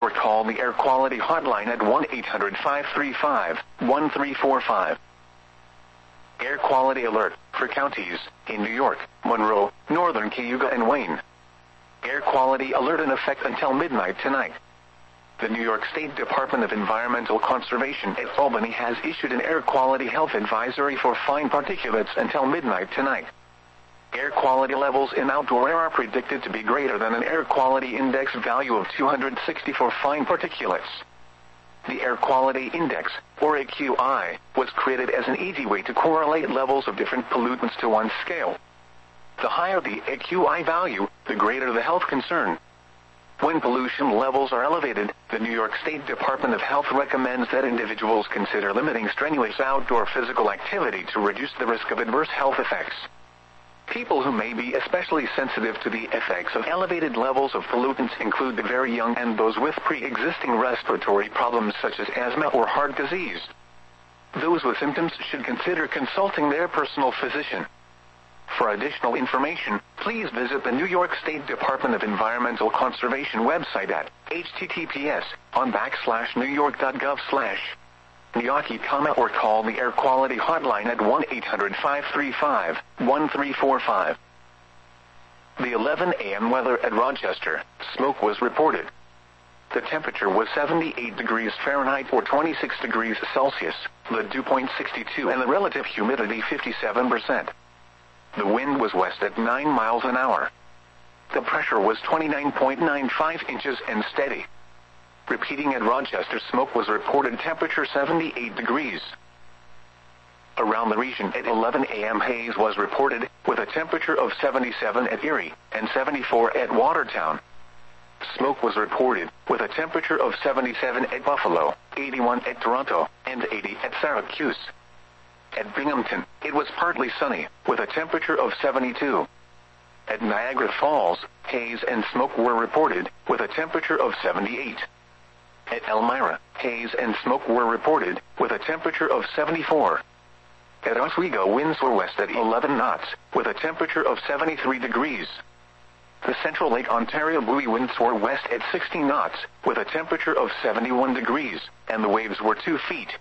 or call the air quality hotline at 1-800-535-1345. Air quality alert for counties in New York, Monroe, Northern Cayuga, and Wayne. Air quality alert in effect until midnight tonight. The New York State Department of Environmental Conservation at Albany has issued an air quality health advisory for fine particulates until midnight tonight. Air quality levels in outdoor air are predicted to be greater than an air quality index value of 260 for fine particulates. The Air Quality Index, or AQI, was created as an easy way to correlate levels of different pollutants to one scale. The higher the AQI value, the greater the health concern. When pollution levels are elevated, the New York State Department of Health recommends that individuals consider limiting strenuous outdoor physical activity to reduce the risk of adverse health effects. People who may be especially sensitive to the effects of elevated levels of pollutants include the very young and those with pre-existing respiratory problems such as asthma or heart disease. Those with symptoms should consider consulting their personal physician. For additional information, please visit the New York State Department of Environmental Conservation website at https://newyork.gov/NYAKI, or call the air quality hotline at 1-800-535-1345. The 11 a.m. weather at Rochester, smoke was reported. The temperature was 78 degrees Fahrenheit or 26 degrees Celsius, the dew point 62 and the relative humidity 57%. The wind was west at 9 miles an hour. The pressure was 29.95 inches and steady. Repeating at Rochester, smoke was reported, temperature 78 degrees. Around the region at 11 a.m. haze was reported, with a temperature of 77 at Erie and 74 at Watertown. Smoke was reported, with a temperature of 77 at Buffalo, 81 at Toronto, and 80 at Syracuse. At Binghamton, it was partly sunny, with a temperature of 72. At Niagara Falls, haze and smoke were reported, with a temperature of 78. At Elmira, haze and smoke were reported, with a temperature of 74. At Oswego, winds were west at 11 knots, with a temperature of 73 degrees. The Central Lake Ontario buoy winds were west at 60 knots, with a temperature of 71 degrees, and the waves were 2 feet.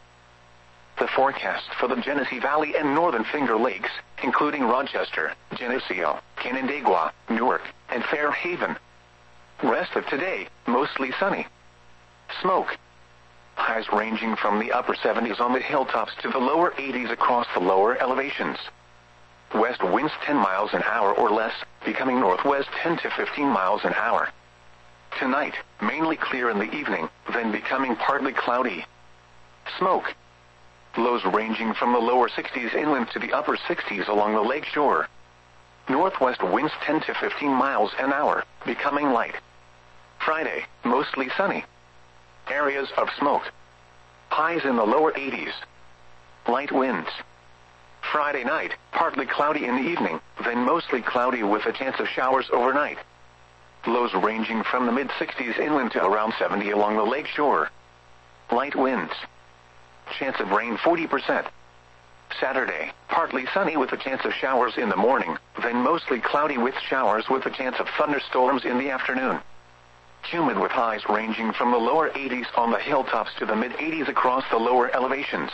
The forecast for the Genesee Valley and Northern Finger Lakes, including Rochester, Geneseo, Canandaigua, Newark, and Fairhaven. Rest of today, mostly sunny. Smoke. Highs ranging from the upper 70s on the hilltops to the lower 80s across the lower elevations. West winds 10 miles an hour or less, becoming northwest 10 to 15 miles an hour. Tonight, mainly clear in the evening, then becoming partly cloudy. Smoke. Lows ranging from the lower 60s inland to the upper 60s along the lake shore. Northwest winds 10 to 15 miles an hour, becoming light. Friday, mostly sunny. Areas of smoke. Highs in the lower 80s. Light winds. Friday night, partly cloudy in the evening, then mostly cloudy with a chance of showers overnight. Lows ranging from the mid-60s inland to around 70 along the lake shore. Light winds. Chance of rain 40%. Saturday, partly sunny with a chance of showers in the morning, then mostly cloudy with showers with a chance of thunderstorms in the afternoon. Humid with highs ranging from the lower 80s on the hilltops to the mid-80s across the lower elevations.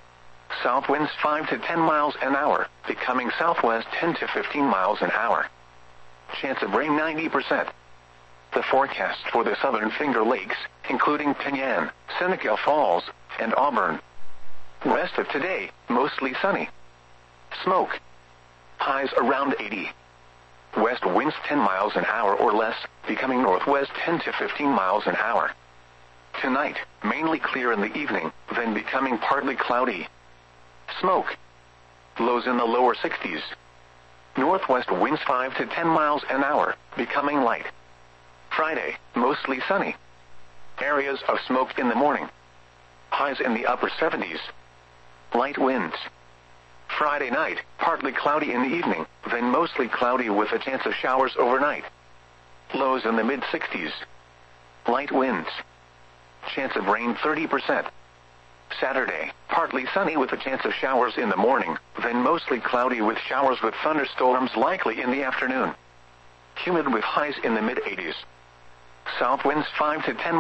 South winds 5 to 10 miles an hour, becoming southwest 10 to 15 miles an hour. Chance of rain 90%. The forecast for the Southern Finger Lakes, including Penyan, Seneca Falls, and Auburn. Rest of today, mostly sunny. Smoke. Highs around 80. West winds 10 miles an hour or less, becoming northwest 10 to 15 miles an hour. Tonight, mainly clear in the evening, then becoming partly cloudy. Smoke. Lows in the lower 60s. Northwest winds 5 to 10 miles an hour, becoming light. Friday, mostly sunny. Areas of smoke in the morning. Highs in the upper 70s. Light winds. Friday night, partly cloudy in the evening, then mostly cloudy with a chance of showers overnight. Lows in the mid-60s. Light winds. Chance of rain 30%. Saturday, partly sunny with a chance of showers in the morning, then mostly cloudy with showers with thunderstorms likely in the afternoon. Humid with highs in the mid-80s. South winds 5 to 10